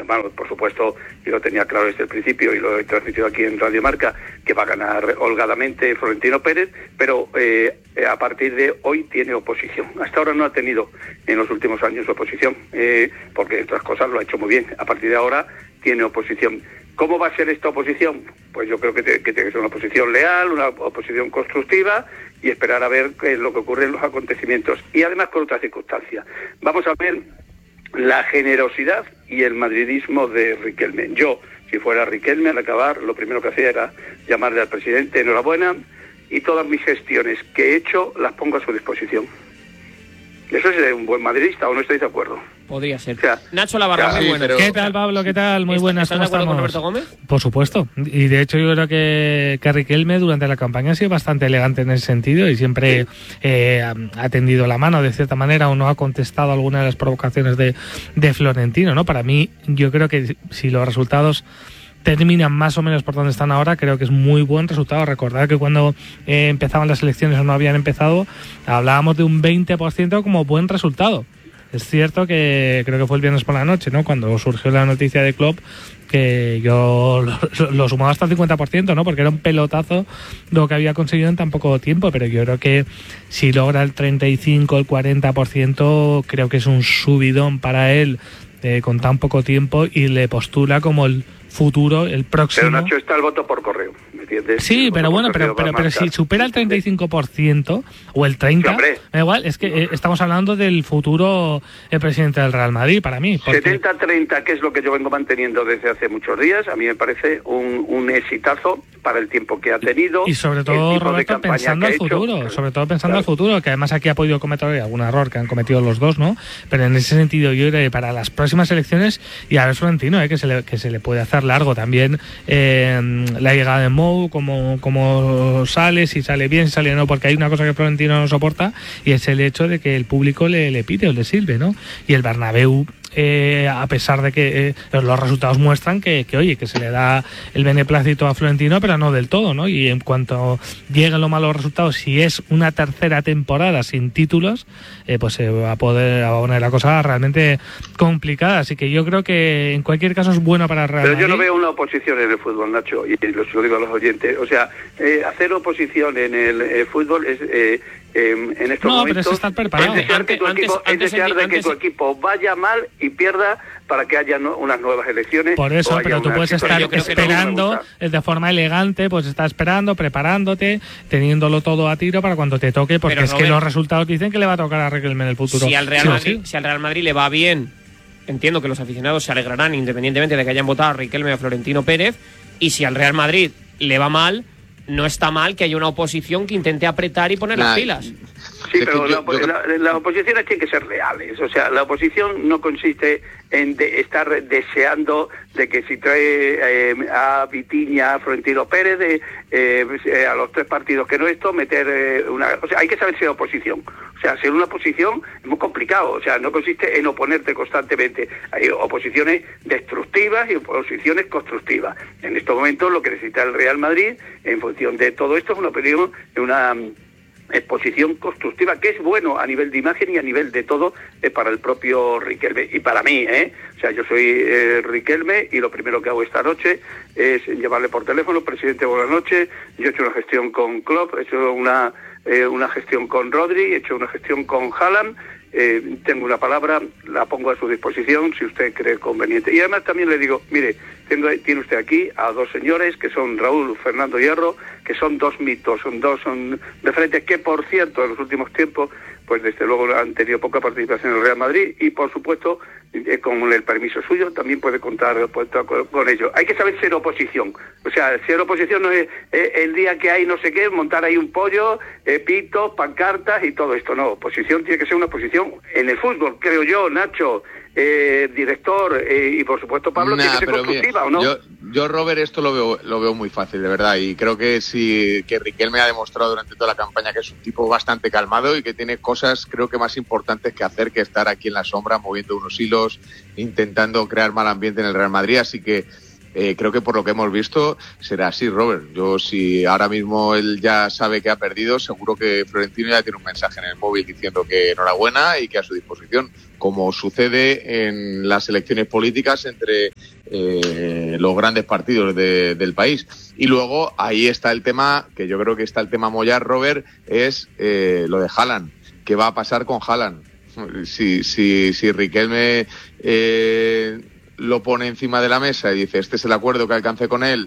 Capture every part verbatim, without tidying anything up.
bueno, por supuesto, yo lo tenía claro desde el principio y lo he transmitido aquí en Radio Marca, que va a ganar holgadamente Florentino Pérez, pero eh, a partir de hoy tiene oposición. Hasta ahora no ha tenido en los últimos años oposición, eh, porque otras cosas lo ha hecho muy bien. A partir de ahora tiene oposición. ¿Cómo va a ser esta oposición? Pues yo creo que, te, que tiene que ser una oposición leal, una oposición constructiva y esperar a ver qué es lo que ocurre en los acontecimientos. Y además con otra circunstancia. Vamos a ver la generosidad y el madridismo de Riquelme. Yo, si fuera Riquelme, al acabar, lo primero que hacía era llamarle al presidente, enhorabuena, y todas mis gestiones que he hecho las pongo a su disposición. ¿Eso es de un buen madridista o no estáis de acuerdo? Podría ser. O sea, Nacho Labarra, muy sí, bueno. ¿Qué tal, Pablo? ¿Qué tal? Muy buenas. ¿Estás de acuerdo con Roberto Gómez? Por supuesto. Y de hecho yo creo que, que Riquelme durante la campaña ha sido bastante elegante en ese sentido y siempre eh, ha tendido la mano de cierta manera o no ha contestado alguna de las provocaciones de, de Florentino, ¿no? Para mí, yo creo que si los resultados terminan más o menos por donde están ahora, creo que es muy buen resultado. Recordad que cuando eh, empezaban las elecciones o no habían empezado, hablábamos de un veinte por ciento como buen resultado. Es cierto que creo que fue el viernes por la noche, ¿no? Cuando surgió la noticia de Klopp, que yo lo, lo sumaba hasta el cincuenta por ciento, ¿no? Porque era un pelotazo lo que había conseguido en tan poco tiempo, pero yo creo que si logra el treinta y cinco, el cuarenta por ciento, creo que es un subidón para él eh, con tan poco tiempo y le postula como el futuro, el próximo. Pero Nacho, está el voto por correo, ¿me entiendes? Sí, pero bueno, pero pero, pero si supera el treinta y cinco por ciento o el treinta por ciento, sí, da igual, es que eh, estamos hablando del futuro el presidente del Real Madrid, para mí. Porque... setenta treinta, que es lo que yo vengo manteniendo desde hace muchos días, a mí me parece un, un exitazo para el tiempo que ha tenido. Y sobre todo, Roberto, pensando al futuro, sobre todo pensando claro. al futuro, que además aquí ha podido cometer algún error que han cometido los dos, ¿no? Pero en ese sentido, yo creo que para las próximas elecciones, y a ver Florentino, ¿eh? que, se le, que se le puede hacer largo también eh, la llegada de Mou, como, como sale, si sale bien, si sale no, porque hay una cosa que Florentino no soporta y es el hecho de que el público le, le pide o le sirve, ¿no? Y el Bernabéu, eh, a pesar de que eh, los resultados muestran que, que, oye, que se le da el beneplácito a Florentino, pero no del todo, ¿no? Y en cuanto lleguen los malos resultados, si es una tercera temporada sin títulos, eh, pues se va a poder va a poner la cosa realmente complicada. Así que yo creo que en cualquier caso es bueno para el Real Madrid. Pero yo no veo una oposición en el fútbol, Nacho, y lo, lo digo a los oyentes. O sea, eh, hacer oposición en el eh, fútbol es... Eh, Eh, en estos no, momentos pero es estar preparado. es desear, antes, que tu, antes, equipo, antes, es desear antes, de que tu equipo vaya mal y pierda para que haya no, unas nuevas elecciones. Por eso, pero tú puedes estar esperando no de forma elegante, pues estar esperando, preparándote, teniéndolo todo a tiro para cuando te toque, porque pero, es Robert, que los resultados dicen que le va a tocar a Riquelme en el futuro. Si al Real, sí, Madrid, sí. si al Real Madrid le va bien, entiendo que los aficionados se alegrarán independientemente de que hayan votado a Riquelme o a Florentino Pérez, y si al Real Madrid le va mal, no está mal que haya una oposición que intente apretar y poner nah. las pilas. Sí, pero la, la, la oposición tiene que ser reales. O sea, la oposición no consiste en de estar deseando de que si trae eh, a Vitiña, a Florentino Pérez, de, eh, a los tres partidos que no esto, meter eh, una... O sea, hay que saber ser oposición. O sea, ser una oposición es muy complicado. O sea, no consiste en oponerte constantemente. Hay oposiciones destructivas y oposiciones constructivas. En estos momentos lo que necesita el Real Madrid, en función de todo esto, es una opinión, una... exposición constructiva, que es bueno a nivel de imagen y a nivel de todo eh, para el propio Riquelme y para mí, ¿eh? O sea, yo soy eh, Riquelme y lo primero que hago esta noche es llevarle por teléfono, presidente, buenas noches, yo he hecho una gestión con Klopp, he hecho una, eh, una gestión con Rodri, he hecho una gestión con Haaland, eh, tengo una palabra, la pongo a su disposición si usted cree conveniente. Y además también le digo, mire, tengo, tiene usted aquí a dos señores que son Raúl Fernando Hierro, que son dos mitos, son dos son referentes que, por cierto, en los últimos tiempos, pues desde luego han tenido poca participación en el Real Madrid y, por supuesto, eh, con el permiso suyo también puede contar, puede contar con, con ello. Hay que saber ser oposición. O sea, ser oposición no es eh, el día que hay no sé qué, montar ahí un pollo, eh, pitos, pancartas y todo esto. No, oposición tiene que ser una oposición en el fútbol, creo yo, Nacho. Eh, director eh, y por supuesto Pablo, nah, tiene que ser constructiva, ¿o no? Yo, yo Robert, esto lo veo lo veo muy fácil, de verdad, y creo que sí, que Riquelme ha demostrado durante toda la campaña que es un tipo bastante calmado y que tiene cosas, creo que más importantes que hacer que estar aquí en la sombra moviendo unos hilos, intentando crear mal ambiente en el Real Madrid, así que eh, creo que por lo que hemos visto será así, Robert. Yo, si ahora mismo él ya sabe que ha perdido, seguro que Florentino ya tiene un mensaje en el móvil diciendo que enhorabuena y que a su disposición, como sucede en las elecciones políticas entre eh, los grandes partidos de, del país. Y luego ahí está el tema, que yo creo que está el tema mollar, Robert, es eh, lo de Haaland. ¿Qué va a pasar con Haaland? Si, si, si Riquelme eh, lo pone encima de la mesa y dice, este es el acuerdo que alcancé con él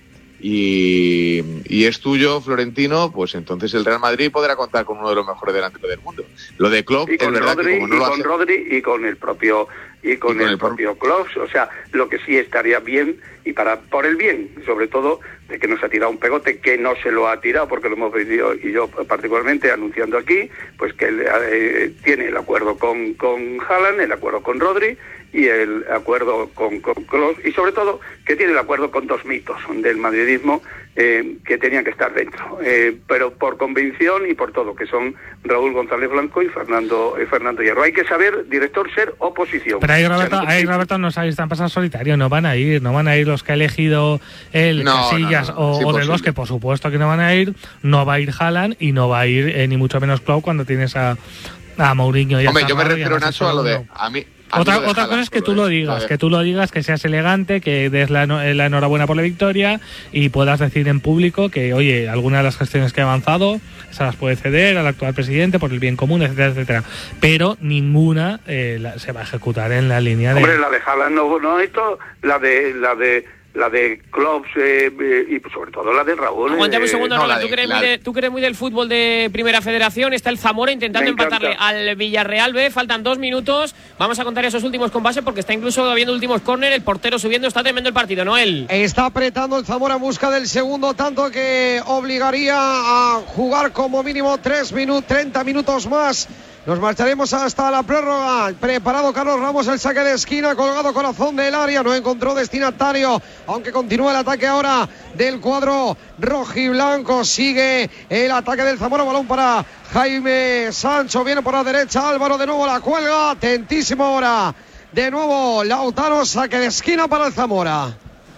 y, y es tuyo, Florentino, pues entonces el Real Madrid podrá contar con uno de los mejores delanteros del mundo. Lo de Klopp y con es verdad Rodri, que como no y lo con hace... Rodri y con el propio y con, y con el, el propio Klopp, o sea, lo que sí estaría bien, y para por el bien, sobre todo, de que nos ha tirado un pegote, que no se lo ha tirado, porque lo hemos venido, y yo particularmente anunciando aquí, pues que él eh, tiene el acuerdo con, con Haaland, el acuerdo con Rodri, y el acuerdo con, con Klopp, y sobre todo que tiene el acuerdo con dos mitos del madridismo eh, que tenían que estar dentro, eh, pero por convicción y por todo, que son Raúl González Blanco y Fernando eh, Fernando Hierro. Hay que saber, director, ser oposición. Pero ahí, Roberto, o sea, no ahí, Roberto, no sabéis, están pasando solitario, no van a ir, no van a ir los que ha elegido el no, Casillas no, no, no. o, sí, o de los que por supuesto que no van a ir, no va a ir Haaland y no va a ir eh, ni mucho menos Klopp cuando tienes a, a Mourinho y a Hombre, yo me refiero, a Nacho, a lo de... A mí, a Otra, otra cosa es que tú lo digas, que tú lo digas, que seas elegante, que des la, la enhorabuena por la victoria y puedas decir en público que, oye, algunas de las gestiones que ha avanzado se las puede ceder al actual presidente por el bien común, etcétera, etcétera. Pero ninguna eh, la, se va a ejecutar en la línea de... Hombre, la de Haaland no, no esto, la de... la de la de Klopp eh, eh, y sobre todo la de Raúl. Aguántame un segundo, eh, Robert, no, tú, que eres muy de, tú que eres muy del fútbol de Primera Federación. Está el Zamora intentando empatarle al Villarreal B. Faltan dos minutos. Vamos a contar esos últimos compases porque está incluso habiendo últimos córner. El portero subiendo. Está tremendo el partido, Noel. Está apretando el Zamora en busca del segundo tanto que obligaría a jugar como mínimo tres minutos, treinta minutos más. Nos marcharemos hasta la prórroga. Preparado Carlos Ramos, el saque de esquina, colgado corazón del área. No encontró destinatario, aunque continúa el ataque ahora del cuadro rojiblanco. Sigue el ataque del Zamora. Balón para Jaime Sancho. Viene por la derecha. Álvaro de nuevo la cuelga. Atentísimo ahora. De nuevo Lautaro, saque de esquina para el Zamora.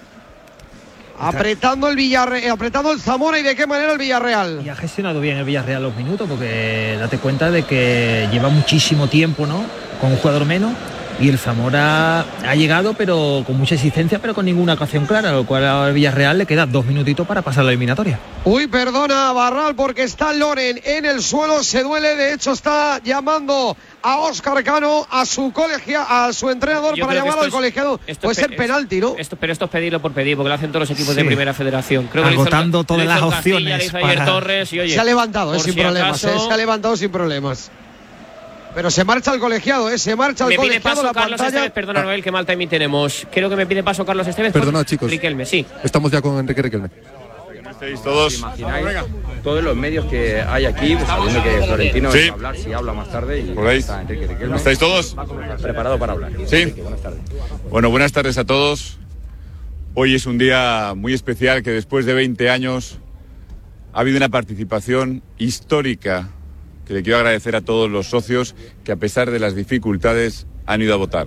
Apretando el Villarreal, apretando el Zamora, y de qué manera el Villarreal. Y ha gestionado bien el Villarreal los minutos, porque date cuenta de que lleva muchísimo tiempo, ¿no?, con un jugador menos, y el Zamora ha llegado, pero con mucha existencia, pero con ninguna ocasión clara, lo cual al Villarreal le queda dos minutitos para pasar la eliminatoria. Uy, perdona Barral, porque está Loren en el suelo, se duele, de hecho está llamando a Óscar Cano, a su colegia, a su entrenador, yo para llamar al es, colegiado. Puede ser penalti, ¿no? Esto, pero esto es pedirlo por pedir, porque lo hacen todos los equipos sí. de Primera Federación. Creo que agotando hizo, todas las opciones. Castilla, para... Torres y, oye, se ha levantado, eh, sin si problemas, acaso... eh, se ha levantado sin problemas. Pero se marcha el colegiado, ¿eh? Se marcha el me colegiado. Me pide paso la Carlos pantalla... Estevez, perdona Noel, qué mal timing tenemos. Creo que me pide paso Carlos Estevez. Perdona, chicos. Riquelme, sí. Estamos ya con Enrique Riquelme. ¿Estáis todos? ¿Imagináis todos los medios que hay aquí, pues, sabiendo que Florentino sí. va a hablar, si habla más tarde? Y está Enrique Riquelme. ¿Estáis todos? Preparado para hablar. Sí. Enrique, buenas tardes. Bueno, buenas tardes a todos. Hoy es un día muy especial, que después de veinte años ha habido una participación histórica que le quiero agradecer a todos los socios que, a pesar de las dificultades, han ido a votar.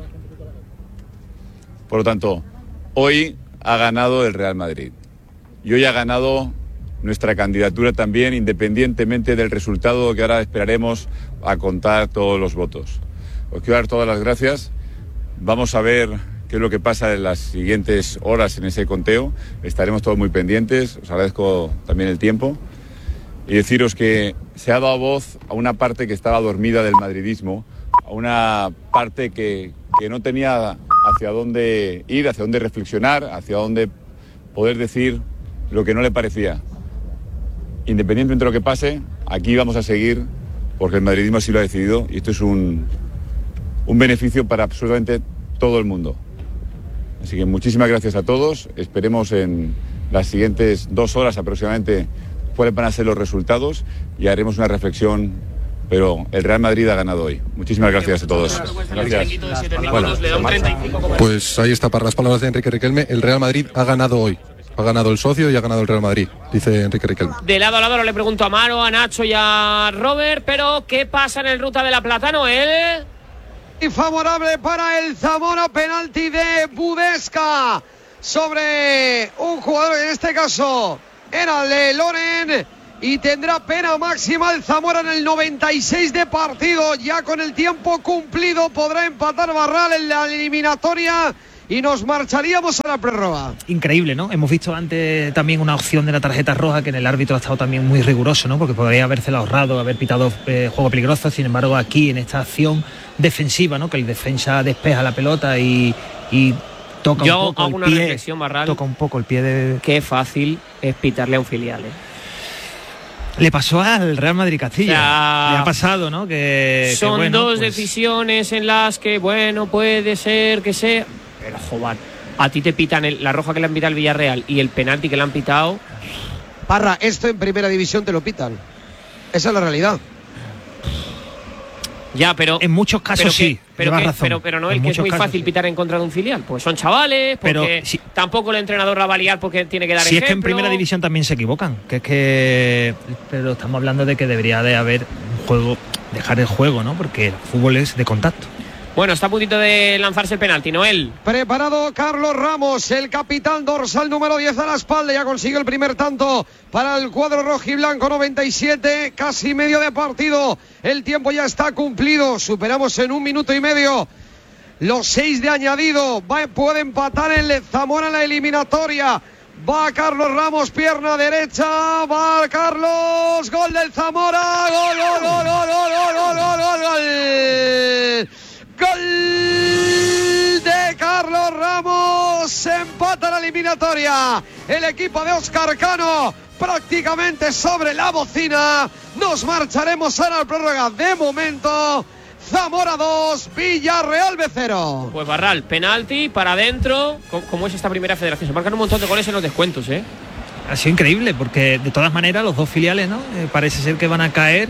Por lo tanto, hoy ha ganado el Real Madrid. Y hoy ha ganado nuestra candidatura también, independientemente del resultado que ahora esperaremos a contar todos los votos. Os quiero dar todas las gracias. Vamos a ver qué es lo que pasa en las siguientes horas en ese conteo. Estaremos todos muy pendientes. Os agradezco también el tiempo. Y deciros que se ha dado voz a una parte que estaba dormida del madridismo, a una parte que, que no tenía hacia dónde ir, hacia dónde reflexionar, hacia dónde poder decir lo que no le parecía. Independientemente de lo que pase, aquí vamos a seguir, porque el madridismo así lo ha decidido, y esto es un, un beneficio para absolutamente todo el mundo. Así que muchísimas gracias a todos. Esperemos en las siguientes dos horas aproximadamente cuáles van a ser los resultados y haremos una reflexión, pero el Real Madrid ha ganado hoy. Muchísimas gracias a todos. Gracias. Bueno, pues ahí está, para las palabras de Enrique Riquelme, el Real Madrid ha ganado hoy. Ha ganado el socio y ha ganado el Real Madrid, dice Enrique Riquelme. De lado a lado le pregunto a Maro, a Nacho y a Robert, pero ¿qué pasa en el Ruta de la Plata, Noel? Y favorable para el Zamora, penalti de Budesca. sobre un jugador, en este caso era de Loren, y tendrá pena máxima el Zamora en el noventa y seis de partido. Ya con el tiempo cumplido podrá empatar Barral en la eliminatoria y nos marcharíamos a la prórroga. Increíble, ¿no? Hemos visto antes también una opción de la tarjeta roja, que en el árbitro ha estado también muy riguroso, ¿no? Porque podría habérsela ahorrado, haber pitado eh, juego peligroso. Sin embargo, aquí en esta acción defensiva, ¿no? Que el defensa despeja la pelota y, y toca Yo un poco hago el una pie, reflexión, Barral, toca un poco el pie de... Qué fácil es pitarle a un filial, ¿eh? Le pasó al Real Madrid Castilla. O sea, le ha pasado, ¿no? Que son que, bueno, dos pues... decisiones en las que, bueno, puede ser que sea... Pero, joder, a ti te pitan el, la roja que le han pitado al Villarreal y el penalti que le han pitado... Parra, esto en primera división te lo pitan. Esa es la realidad. Ya, pero... En muchos casos pero sí, que, pero, llevas que, razón. pero, pero no En es que es muy muchos casos, fácil sí. pitar en contra de un filial. Pues son chavales, porque Pero, sí. tampoco el entrenador la va a liar porque tiene que dar Si ejemplo. es que en primera división también se equivocan, que es que... Pero estamos hablando de que debería de haber un juego, dejar el juego, ¿no? Porque el fútbol es de contacto. Bueno, está a puntito de lanzarse el penalti, Noel. Preparado Carlos Ramos, el capitán dorsal número diez a la espalda. Ya consiguió el primer tanto para el cuadro rojiblanco, noventa y siete, casi medio de partido. El tiempo ya está cumplido. Superamos en un minuto y medio los seis de añadido. Va, puede empatar el Zamora en la eliminatoria. Va Carlos Ramos, pierna derecha. Va Carlos, gol del Zamora. Gol, gol, gol, gol, gol, gol, gol, gol, gol. Gol de Carlos Ramos, se empata la eliminatoria. El equipo de Óscar Cano prácticamente sobre la bocina. Nos marcharemos ahora al prórroga. De momento, Zamora dos, Villarreal cero. Pues Barral, penalti para adentro. ¿Cómo es esta primera federación? Se marcan un montón de goles en los descuentos, ¿eh? Ha sido increíble, porque de todas maneras los dos filiales, ¿no? Eh, parece ser que van a caer.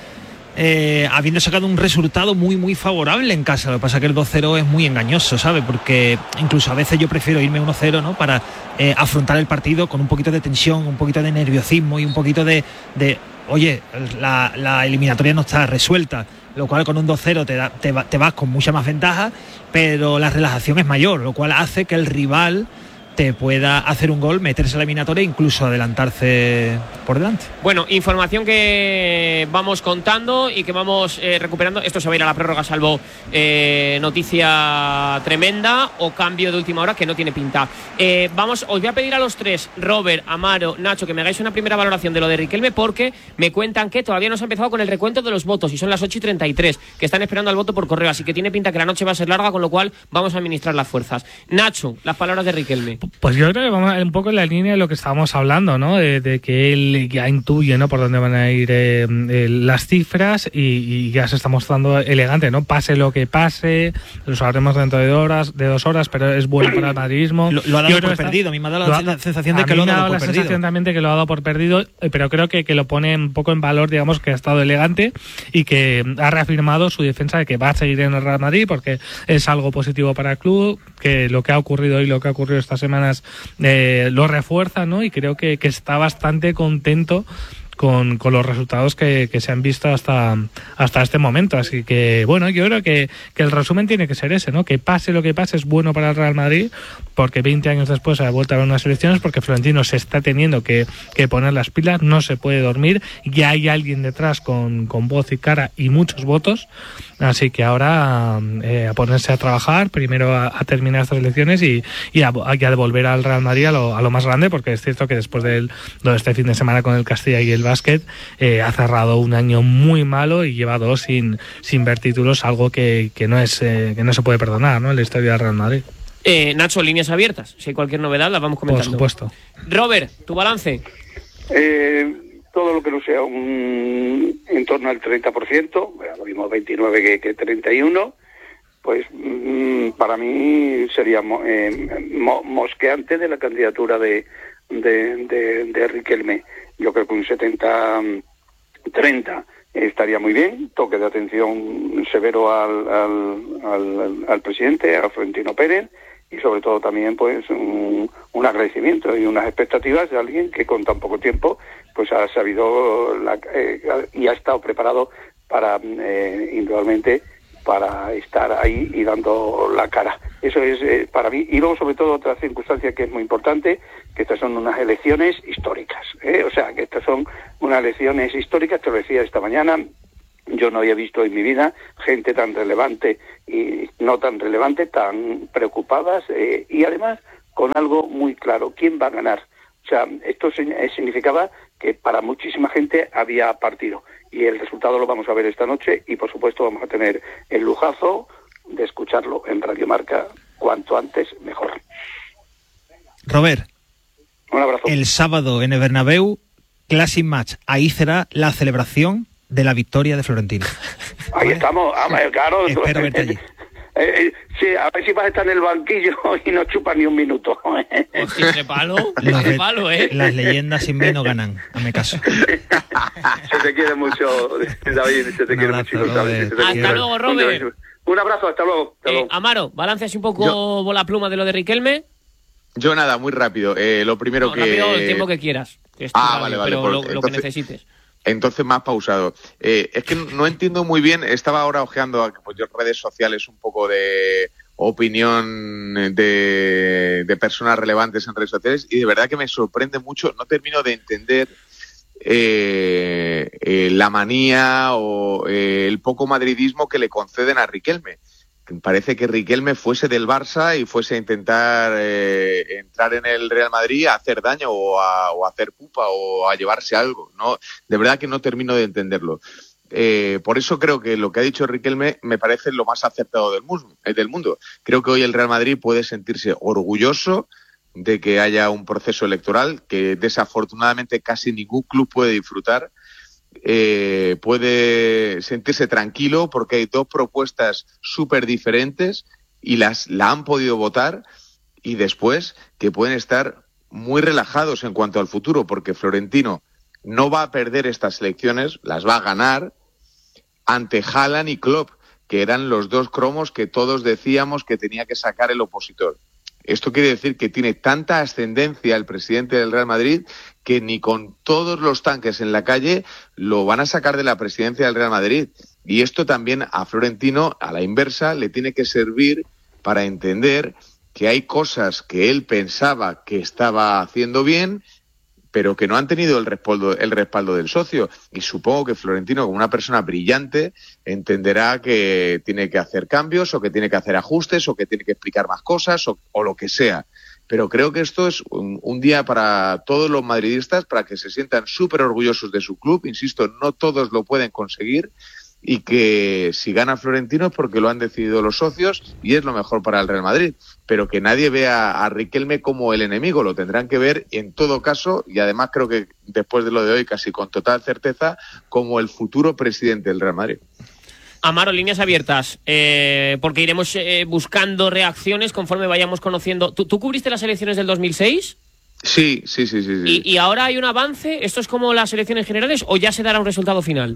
Eh, habiendo sacado un resultado muy muy favorable en casa. Lo que pasa es que el dos cero es muy engañoso, ¿sabes? Porque incluso a veces yo prefiero irme uno cero, ¿no? Para eh, afrontar el partido con un poquito de tensión, un poquito de nerviosismo y un poquito de, de oye, la, la eliminatoria no está resuelta, lo cual con un dos cero te, da, te, va, te vas con mucha más ventaja, pero la relajación es mayor, lo cual hace que el rival te pueda hacer un gol, meterse a la eliminatoria e incluso adelantarse por delante. Bueno, información que vamos contando y que vamos eh, recuperando. Esto se va a ir a la prórroga, salvo eh, noticia tremenda o cambio de última hora que no tiene pinta. Eh, vamos, os voy a pedir a los tres, Robert, Amaro, Nacho, que me hagáis una primera valoración de lo de Riquelme, porque me cuentan que todavía no se ha empezado con el recuento de los votos y son las ocho y treinta y tres, que están esperando al voto por correo, así que tiene pinta que la noche va a ser larga, con lo cual vamos a administrar las fuerzas. Nacho, las palabras de Riquelme. Pues yo creo que vamos un poco en la línea de lo que estábamos hablando, ¿no? De, de que él ya intuye, ¿no? Por dónde van a ir eh, eh, las cifras y, y ya se está mostrando elegante, ¿no? Pase lo que pase, lo sabremos dentro de horas, de dos horas, pero es bueno para el madridismo. Lo, lo ha dado por está, perdido. A mí me ha dado la ha, sensación de que lo ha dado, dado por la perdido. sensación también de que lo ha dado por perdido, pero creo que, que lo pone un poco en valor, digamos, que ha estado elegante y que ha reafirmado su defensa de que va a seguir en el Real Madrid porque es algo positivo para el club, que lo que ha ocurrido hoy, lo que ha ocurrido estas semanas Eh, lo refuerza, ¿no? Y creo que, que está bastante contento con, con los resultados que, que se han visto hasta, hasta este momento. Así que, bueno, yo creo que, que el resumen tiene que ser ese, ¿no? Que pase lo que pase es bueno para el Real Madrid, porque veinte años después ha vuelto a haber unas elecciones, porque Florentino se está teniendo que, que poner las pilas, no se puede dormir, ya hay alguien detrás con, con voz y cara y muchos votos, así que ahora eh, a ponerse a trabajar, primero a, a terminar estas elecciones y, y, a, y a devolver al Real Madrid a lo, a lo más grande, porque es cierto que después de, de este fin de semana con el Castilla y el básquet eh, ha cerrado un año muy malo y lleva dos sin, sin ver títulos, algo que, que, no es, eh, que no se puede perdonar, ¿no? En la historia del Real Madrid. Eh, Nacho, líneas abiertas. Si hay cualquier novedad, las vamos comentando. Por supuesto. Robert, tu balance. Eh, todo lo que no sea un, en torno al treinta por ciento, lo mismo veintinueve que, que treinta y uno, pues mmm, para mí sería eh, mo, mosqueante de la candidatura de, de, de, de Riquelme. Yo creo que un setenta treinta estaría muy bien, toque de atención severo al, al, al, al presidente, a Florentino Pérez, y sobre todo también pues un, un agradecimiento y unas expectativas de alguien que con tan poco tiempo pues ha sabido la, eh, y ha estado preparado para eh, indudablemente para estar ahí y dando la cara. Eso es eh, para mí. Y luego, sobre todo, otra circunstancia que es muy importante, que estas son unas elecciones históricas, ¿eh? O sea, que estas son unas elecciones históricas, te lo decía esta mañana. Yo no había visto en mi vida gente tan relevante y no tan relevante, tan preocupadas, eh, y además con algo muy claro: ¿quién va a ganar? O sea, esto significaba que para muchísima gente había partido, y el resultado lo vamos a ver esta noche, y por supuesto vamos a tener el lujazo de escucharlo en Radio Marca cuanto antes mejor. Robert, un abrazo. El sábado en el Bernabéu, Classic Match, ahí será la celebración de la victoria de Florentino. Ahí ¿vale? estamos, ah, claro. Espero verte allí. Eh, eh, sí, a ver si vas a estar en el banquillo y no chupas ni un minuto. Hostia, ese palo, ese palo, ¿eh? Las leyendas sin mí no ganan, hazme caso. Se te quiere mucho, David, se te un quiere abrazo, mucho. David, hasta quiere. Luego, Robert. Un abrazo, hasta luego. Hasta eh, luego. Amaro, balance así un poco Yo... la pluma de lo de Riquelme. Yo nada, muy rápido. Eh, lo primero no, que... rápido el tiempo que quieras. Que ah, radio, vale, vale. Pero Por... lo, lo entonces... que necesites. Entonces, más pausado. Eh, es que no entiendo muy bien, estaba ahora ojeando pues, yo, redes sociales, un poco de opinión de, de personas relevantes en redes sociales, y de verdad que me sorprende mucho, no termino de entender eh, eh, la manía o eh, el poco madridismo que le conceden a Riquelme. Parece que Riquelme fuese del Barça y fuese a intentar eh, entrar en el Real Madrid a hacer daño o a, o a hacer pupa o a llevarse algo. No, de verdad que no termino de entenderlo. Eh, por eso creo que lo que ha dicho Riquelme me parece lo más acertado del, mus- del mundo. Creo que hoy el Real Madrid puede sentirse orgulloso de que haya un proceso electoral que desafortunadamente casi ningún club puede disfrutar. Eh, puede sentirse tranquilo porque hay dos propuestas súper diferentes y las la han podido votar, y después que pueden estar muy relajados en cuanto al futuro, porque Florentino no va a perder estas elecciones, las va a ganar ante Haaland y Klopp, que eran los dos cromos que todos decíamos que tenía que sacar el opositor. Esto quiere decir que tiene tanta ascendencia el presidente del Real Madrid que ni con todos los tanques en la calle lo van a sacar de la presidencia del Real Madrid. Y esto también a Florentino, a la inversa, le tiene que servir para entender que hay cosas que él pensaba que estaba haciendo bien, pero que no han tenido el respaldo, el respaldo del socio. Y supongo que Florentino, como una persona brillante, entenderá que tiene que hacer cambios o que tiene que hacer ajustes o que tiene que explicar más cosas o, o lo que sea. Pero creo que esto es un, un día para todos los madridistas, para que se sientan súper orgullosos de su club. Insisto, no todos lo pueden conseguir, y que si gana Florentino es porque lo han decidido los socios y es lo mejor para el Real Madrid, pero que nadie vea a Riquelme como el enemigo, lo tendrán que ver en todo caso, y además creo que después de lo de hoy casi con total certeza, como el futuro presidente del Real Madrid. Amaro, líneas abiertas, eh, porque iremos eh, buscando reacciones conforme vayamos conociendo. ¿Tú, ¿Tú cubriste las elecciones del dos mil seis? Sí, sí, sí, sí. sí. ¿Y, ¿Y ahora hay un avance? ¿Esto es como las elecciones generales o ya se dará un resultado final?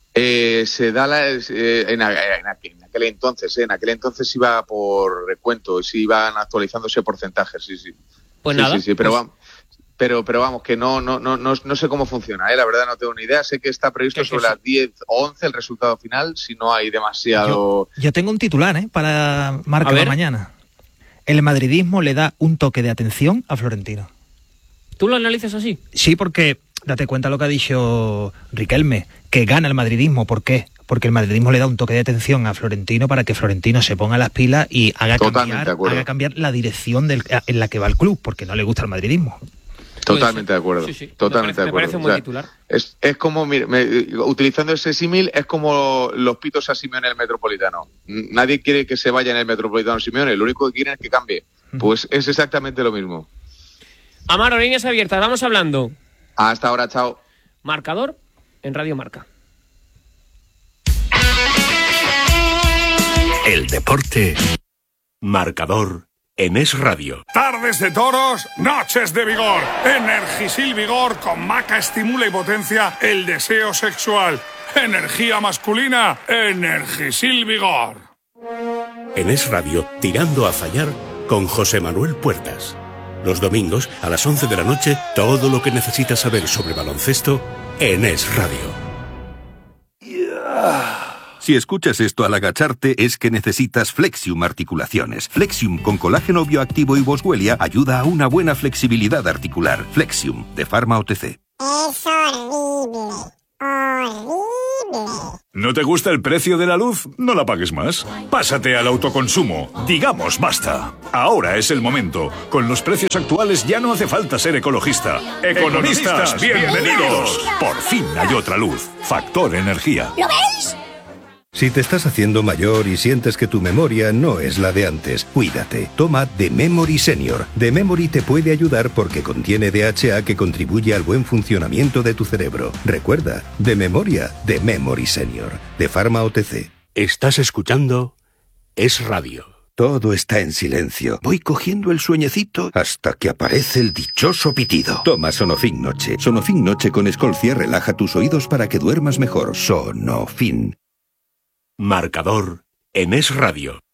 Eh, se da la, eh, en, en, aquel, en aquel entonces, eh, en aquel entonces iba por recuento, sí iban actualizándose porcentajes, sí, sí. Pues sí, nada. Sí, sí, pero pues... vamos. Pero, pero vamos, que no, no, no, no, no sé cómo funciona, ¿eh? La verdad no tengo ni idea. Sé que está previsto sobre las diez o once el resultado final, si no hay demasiado... Yo, yo tengo un titular, ¿eh? Para Marca la mañana. El madridismo le da un toque de atención a Florentino. ¿Tú lo analizas así? Sí, porque date cuenta lo que ha dicho Riquelme, que gana el madridismo. ¿Por qué? Porque el madridismo le da un toque de atención a Florentino para que Florentino se ponga las pilas y haga, cambiar, haga cambiar la dirección del, en la que va el club, porque no le gusta el madridismo. Totalmente de acuerdo. Sí, sí. Totalmente me parece, de acuerdo. Me parece un buen o sea, titular. Es, es como, mire, me, utilizando ese símil, es como los pitos a Simeone en el Metropolitano. Nadie quiere que se vaya en el Metropolitano Simeone, lo único que quieren es que cambie. Pues es exactamente lo mismo. Amaro, líneas abiertas, vamos hablando. Hasta ahora, chao. Marcador en Radio Marca. El deporte. Marcador en Es Radio. Tardes de toros, noches de vigor. Energisil Vigor con maca estimula y potencia el deseo sexual. Energía masculina, Energisil Vigor. En Es Radio, tirando a fallar con José Manuel Puertas. Los domingos a las once de la noche, todo lo que necesitas saber sobre baloncesto en Es Radio. Si escuchas esto al agacharte es que necesitas Flexium Articulaciones. Flexium con colágeno bioactivo y boswellia ayuda a una buena flexibilidad articular. Flexium, de Pharma O T C. Es horrible, horrible. ¿No te gusta el precio de la luz? No la pagues más. Pásate al autoconsumo. Digamos basta. Ahora es el momento. Con los precios actuales ya no hace falta ser ecologista. Economistas, bienvenidos. Por fin hay otra luz. Factor Energía. ¿Lo veis? Si te estás haciendo mayor y sientes que tu memoria no es la de antes, cuídate. Toma The Memory Senior. The Memory te puede ayudar porque contiene D H A que contribuye al buen funcionamiento de tu cerebro. Recuerda, de memoria, The Memory Senior. De Pharma O T C. Estás escuchando Es Radio. Todo está en silencio. Voy cogiendo el sueñecito hasta que aparece el dichoso pitido. Toma Sonofin Noche. Sonofin Noche con Escolcia relaja tus oídos para que duermas mejor. Sonofin. Marcador en Es Radio.